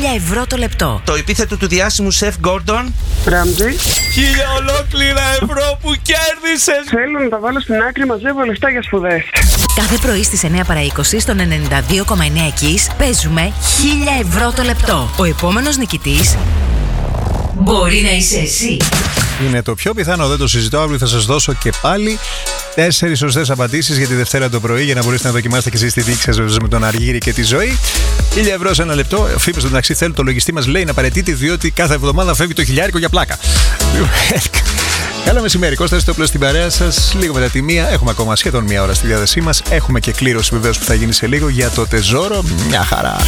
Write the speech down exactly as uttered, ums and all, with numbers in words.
χίλια ευρώ το λεπτό. Το επίθετο του διάσημου σεφ Γκόρντον. Ράμζι. Χίλια ολόκληρα ευρώ που κέρδισες. Θέλω να τα βάλω στην άκρη, μαζεύω λεφτά για σπουδές. Κάθε πρωί στις εννιά παρά είκοσι στον ενενήντα δύο κόμμα εννέα Kiss παίζουμε χίλια ευρώ το λεπτό. Ο επόμενος νικητής μπορεί να είσαι εσύ. Είναι το πιο πιθανό, δεν το συζητώ. Αύριο θα σας δώσω και πάλι τέσσερις σωστές απαντήσεις για τη Δευτέρα το πρωί, για να μπορέσετε να δοκιμάσετε και εσείς τη δίκη σας με τον Αργύρι και τη ζωή. Χίλια ευρώ σε ένα λεπτό. Ο Φίπας, μεταξύ, θέλει το λογιστή μας, λέει, να παραιτείται, διότι κάθε εβδομάδα φεύγει το χιλιάρικο για πλάκα. Καλό μεσημέρι, Κώστας Τόπλος στην παρέα σας. Λίγο μετά τη μία, έχουμε ακόμα σχεδόν μία ώρα στη διάθεσή μας. Έχουμε και κλήρωση βεβαίως που θα γίνει σε λίγο για το τεζόρο. Μια χαρά.